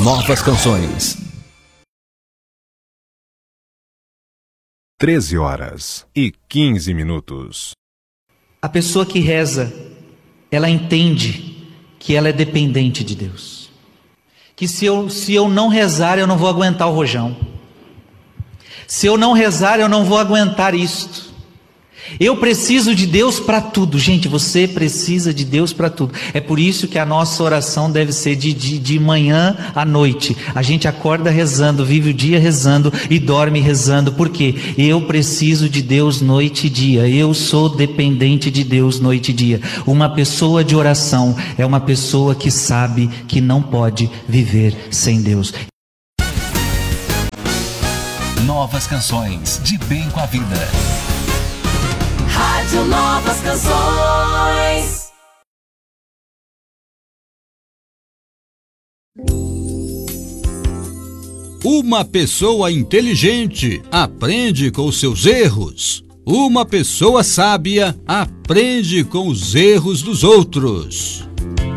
Novas Canções. 13h15. A pessoa que reza, ela entende que ela é dependente de Deus. Que se eu não rezar, eu não vou aguentar o rojão. Se eu não rezar, eu não vou aguentar isto. Eu preciso de Deus para tudo. Gente, você precisa de Deus para tudo. É por isso que a nossa oração deve ser de manhã à noite. A gente acorda rezando, vive o dia rezando e dorme rezando. Por quê? Eu preciso de Deus noite e dia. Eu sou dependente de Deus noite e dia. Uma pessoa de oração é uma pessoa que sabe que não pode viver sem Deus. Novas Canções, de bem com a vida. Rádio Novas Canções. Uma pessoa inteligente aprende com os seus erros. Uma pessoa sábia aprende com os erros dos outros.